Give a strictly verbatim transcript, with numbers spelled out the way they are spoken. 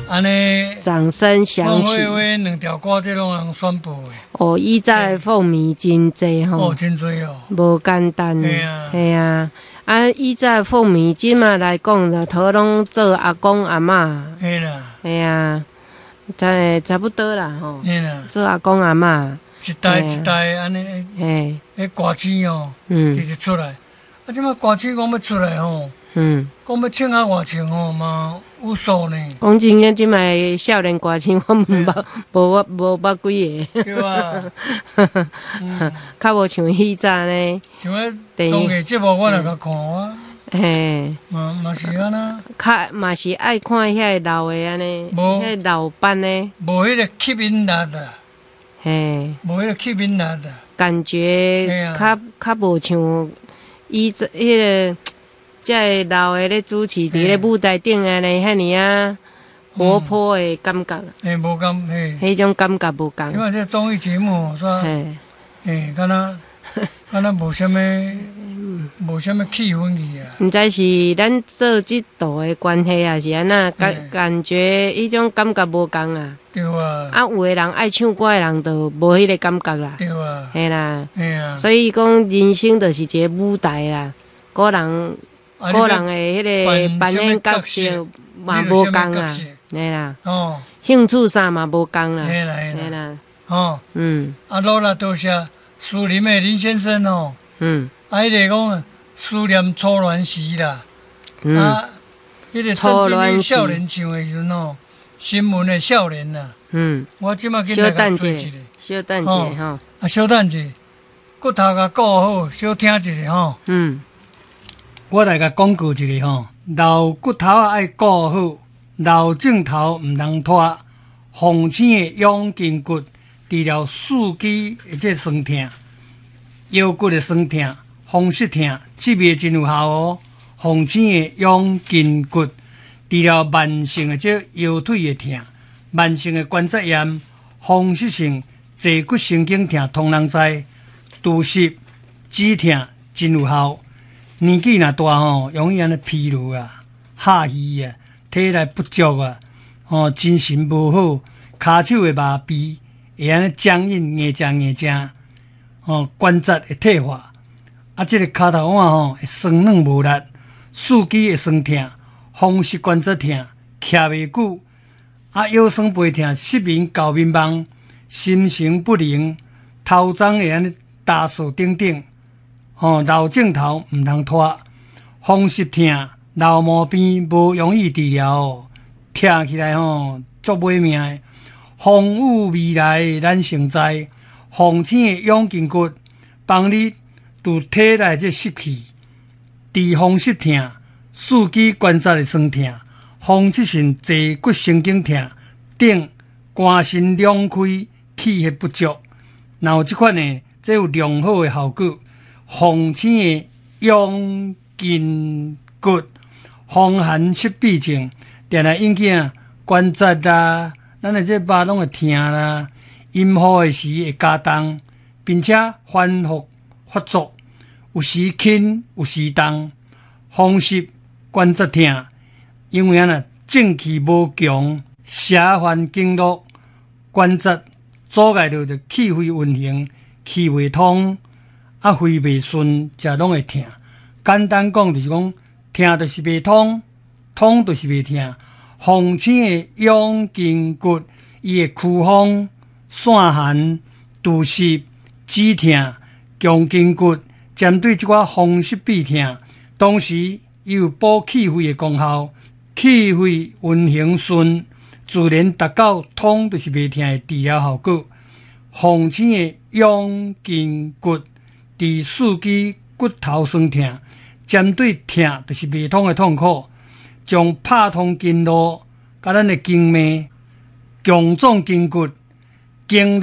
安尼掌声响起。 凤飞飞两条歌，这拢人宣布的。 哦，伊在凤迷真济吼， 哦，真多哦， 无简单。 嘿啊， 系啊，啊，伊在凤迷即嘛来讲了，头拢做阿公阿嬷。 嘿啦， 系啊，差差不多啦吼。 嘿啦， 做阿公阿嬷。 一代一代安尼， 嘿， 迄歌星哦， 嗯， 直直出来。啊，即马歌星讲要出来吼， 嗯， 讲要请啊外请吼嘛有数呢。 讲真诶，即卖少年歌星我毋捌，无我无捌几个。 对啊，嗯， 较无像迄早呢。 像迄综艺节目我来甲看啊， 嘿， 嘛嘛是安那， 较嘛是爱看遐老诶安尼，遐老版诶， 无迄个吸引力啊， 嘿， 无迄个吸引力啊。 感觉较较无像伊这迄个遮个老诶咧主持伫咧舞台顶安尼遐尔啊活泼诶感觉， 嘿，无共嘿， 迄种感觉无共。 即马这综艺节目煞， 嘿， 嘿，敢若敢若无啥物，无啥物气氛去啊。 毋知是咱做即度诶关系，还是安那感感觉迄种感觉无共啊。 对啊。 啊，有诶人爱唱歌诶人，就无迄个感觉啦。 对啊。 嘿啦。 嘿啊。 所以讲，人生就是一个舞台啦，个人个人诶迄个扮演角色嘛无共啊，嘿啦。 哦。 兴趣啥嘛无共啦。 嘿啦嘿啦。哦。嗯。啊，罗啦多谢苏林诶林先生哦。嗯。啊，迄个讲思念初恋时啦。嗯。啊，迄个初恋少年唱诶时阵哦。新闻的少年呐，嗯，我即马跟大家做一个， 小等者吼， 啊，小等者，骨头甲顾好，小听一下吼，嗯，我来甲广告一下吼，老骨头啊爱顾好，老镜头毋通拖，红青的养筋骨，治疗四肢或者酸痛、腰骨的酸痛、风湿痛，这味真有效哦，红青的养筋骨。治疗慢性的这腰腿的痛、慢性的关节炎、风湿性坐骨神经痛，通人知。除湿止痛真有效。年纪若大吼，容易安尼疲劳啊、下虚啊、体力不足啊，吼精神无好，骹手的麻痹会安尼僵硬、硬正硬正，吼关节会退化。啊，这个骹头腕吼会酸软无力，四肢会酸痛。风湿关节痛，徛袂久，啊腰酸背痛，失眠、搞迷茫，心神不宁，头鬃会安尼打扫等等，吼、哦、老镜头毋通拖，风湿痛、老毛病无容易治疗哦，听起来吼足买命的。风雨未来咱承载，红青的养筋骨，帮你除体内这湿气，治风湿痛。四肢关节的酸痛、风湿性坐骨神经痛等，肝肾两开、气血不足，然后这款呢，这有良好的效果。红青的养筋骨，风寒湿痹症，定来引起啊关节啦，咱的这肉拢会痛啦，阴雨的时会加重，并且反复发作，有时轻，有时重，风湿。关节痛，因为啊呐正气无强，邪烦经络，关节阻碍着着气血运行，气未通，啊肺未顺，才拢会痛。简单讲就是讲，痛就是未通，通就是未痛。红青的养筋骨，伊会驱风、散寒、除湿、止痛、强筋骨，针对这款风湿痹痛，同时。伊有补气血的功效，气血运行顺，自然达到通就是袂痛的治疗效果。红青的养筋骨，治四肢骨头酸痛，针对痛就是袂通的痛苦，将拍通经络，甲咱的经脉，强壮筋骨，经。